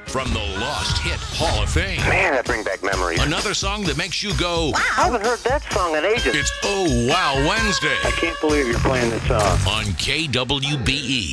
From the Lost Hit Hall of Fame. Man, that brings back memories. Another song that makes you go, I haven't heard that song in ages. it's Oh Wow Wednesday I can't believe you're playing this song. on KWBE.